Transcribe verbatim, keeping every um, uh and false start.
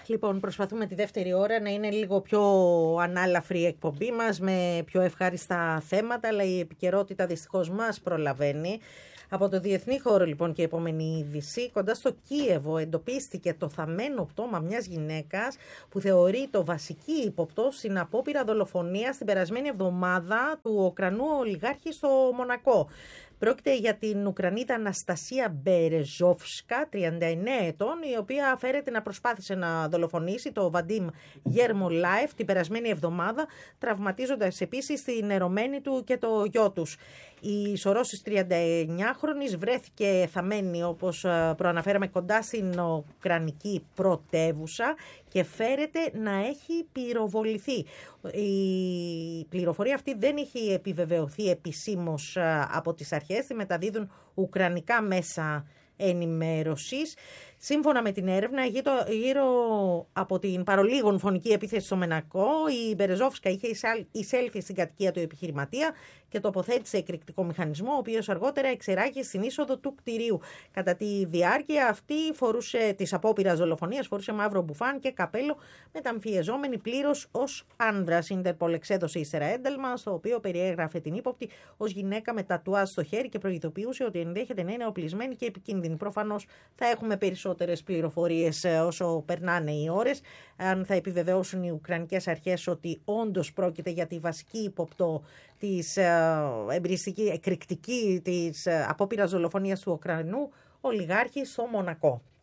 Λοιπόν, προσπαθούμε τη δεύτερη ώρα να είναι λίγο πιο ανάλαφρη η εκπομπή μας, με πιο ευχάριστα θέματα, αλλά η επικαιρότητα δυστυχώς μας προλαβαίνει. Από το διεθνή χώρο λοιπόν και η επόμενη είδηση, κοντά στο Κίεβο εντοπίστηκε το θαμμένο πτώμα μιας γυναίκας που θεωρεί το βασική ύποπτο στην απόπειρα δολοφονίας την περασμένη εβδομάδα του Ουκρανού ολιγάρχη στο Μονακό. Πρόκειται για την Ουκρανίδα Αναστασία Μπερεζόφσκα, τριάντα εννέα ετών, η οποία φέρεται να προσπάθησε να δολοφονήσει το Βαντίμ Γερμολάεφ την περασμένη εβδομάδα, τραυματίζοντας επίσης την ερωμένη του και το γιο τους. Η σωρός της τριανταεννιάχρονης βρέθηκε θαμμένη, όπως προαναφέραμε, κοντά στην Ουκρανική πρωτεύουσα και φέρεται να έχει πυροβοληθεί. Η πληροφορία αυτή δεν έχει επιβεβαιωθεί επισήμως από τις αρχές, τη μεταδίδουν ουκρανικά μέσα ενημέρωσης. Σύμφωνα με την έρευνα, γύρω από την παρολίγων φωνική επίθεση στο Μονακό, η Μπερεζόφσκα είχε εισέλθει στην κατοικία του επιχειρηματία και τοποθέτησε εκρηκτικό μηχανισμό, ο οποίος αργότερα εξεράγει στην είσοδο του κτηρίου. Κατά τη διάρκεια αυτή φορούσε της απόπειρας δολοφονίας, φορούσε μαύρο μπουφάν και καπέλο, μεταμφιεζόμενη πλήρως ως άνδρας. Η Ιντερπολ εξέδωσε ύστερα ένταλμα, στο οποίο περιέγραφε την ύποπτη ως γυναίκα με τατουάζ στο χέρι και προειδοποιούσε ότι ενδέχεται να είναι οπλισμένη και επικίνδυνη. Προφανώς θα έχουμε περισσότερες πληροφορίες όσο περνάνε οι ώρες, αν θα επιβεβαιώσουν οι ουκρανικές αρχές ότι όντως πρόκειται για τη βασική ύποπτο της εμπριστική, εκρηκτική της απόπειρας δολοφονίας του Ουκρανού ολιγάρχη στο Μονακό.